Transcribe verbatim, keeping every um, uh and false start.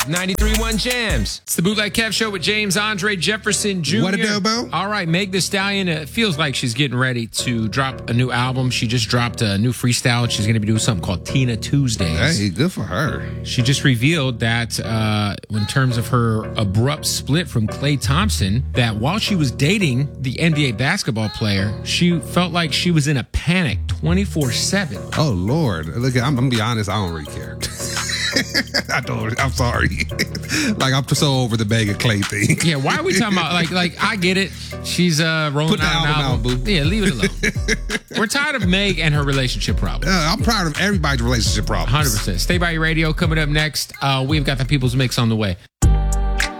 ninety-three point one Jams. It's the Bootleg Kev Show with James Andre Jefferson Junior What a deal, Bo? All right, Meg Thee Stallion. It feels like she's getting ready to drop a new album. She just dropped a new freestyle. She's going to be doing something called Tina Tuesdays. Hey, good for her. She just revealed that uh, in terms of her abrupt split from Klay Thompson, that while she was dating the N B A basketball player, she felt like she was in a panic twenty-four seven. Oh, Lord. Look, I'm, I'm going to be honest. I don't really care. I don't. I'm sorry. Like, I'm so over the Meg and Clay thing. Yeah, why are we talking about, like, like I get it. She's uh, rolling Put the out an album album. out, boo. Yeah, leave it alone. We're tired of Meg and her relationship problems. Uh, I'm proud of everybody's relationship problems. one hundred percent. Stay by your radio. Coming up next, uh, we've got the People's Mix on the way.